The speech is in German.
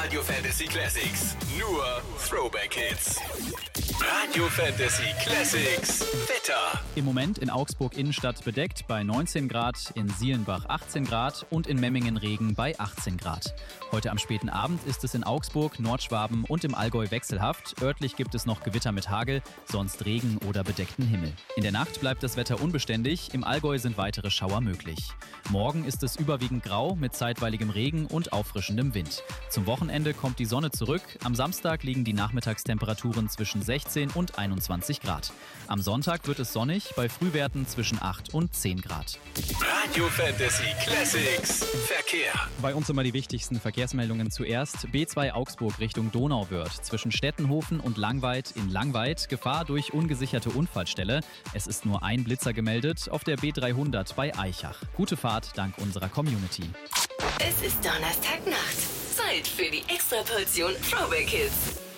Radio Fantasy Classics. Nur Throwback Hits. Radio Fantasy Classics. Wetter. Im Moment in Augsburg Innenstadt bedeckt bei 19 Grad, in Sielenbach 18 Grad und in Memmingen Regen bei 18 Grad. Heute am späten Abend ist es in Augsburg, Nordschwaben und im Allgäu wechselhaft. Örtlich gibt es noch Gewitter mit Hagel, sonst Regen oder bedeckten Himmel. In der Nacht bleibt das Wetter unbeständig, im Allgäu sind weitere Schauer möglich. Morgen ist es überwiegend grau mit zeitweiligem Regen und auffrischendem Wind. Zum Wochenende kommt die Sonne zurück. Am Samstag liegen die Nachmittagstemperaturen zwischen 16 und 21 Grad. Am Sonntag wird es sonnig, bei Frühwerten zwischen 8 und 10 Grad. Radio Fantasy Classics. Verkehr. Bei uns immer die wichtigsten Verkehrsmeldungen zuerst. B2 Augsburg Richtung Donauwörth. Zwischen Stettenhofen und Langweid in Langweid. Gefahr durch ungesicherte Unfallstelle. Es ist nur ein Blitzer gemeldet auf der B300 bei Aichach. Gute Fahrt dank unserer Community. Es ist Donnerstagnacht. Zeit für die Extraportion Throwback Hits.